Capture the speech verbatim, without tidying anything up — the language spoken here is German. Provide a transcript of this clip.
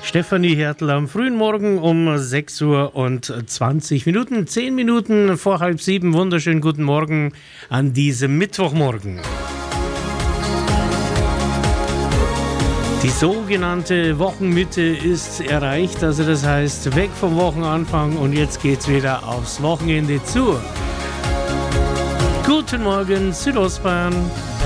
Stefanie Hertel am frühen Morgen um sechs Uhr und zwanzig Minuten, zehn Minuten vor halb sieben. Wunderschönen guten Morgen an diesem Mittwochmorgen. Die sogenannte Wochenmitte ist erreicht, also das heißt weg vom Wochenanfang und jetzt geht's wieder aufs Wochenende zu. Guten Morgen, Südostbayern.